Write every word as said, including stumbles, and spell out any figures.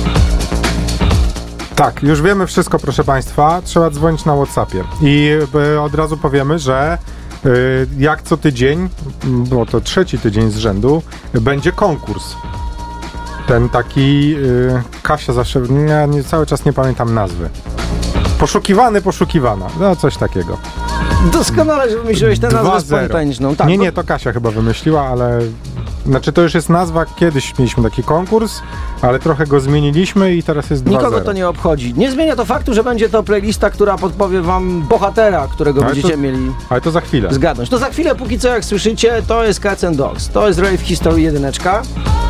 Tak, już wiemy wszystko, proszę Państwa. Trzeba dzwonić na WhatsAppie. I y, od razu powiemy, że y, jak co tydzień, bo to trzeci tydzień z rzędu, będzie konkurs. Ten taki, y, Kasia zawsze, ja nie, cały czas nie pamiętam nazwy. Poszukiwany, poszukiwana, no coś takiego. Doskonale, że wymyśliłeś tę nazwę spontaniczną. Tak, nie, nie, to Kasia chyba wymyśliła, ale... Znaczy to już jest nazwa, kiedyś mieliśmy taki konkurs, ale trochę go zmieniliśmy i teraz jest dwa zero. Nikogo to nie obchodzi. Nie zmienia to faktu, że będzie to playlista, która podpowie wam bohatera, którego ale będziecie to, mieli ale to za chwilę. zgadnąć. To za chwilę, póki co jak słyszycie, to jest Cats and Dogs. To jest Rave History jedyneczka.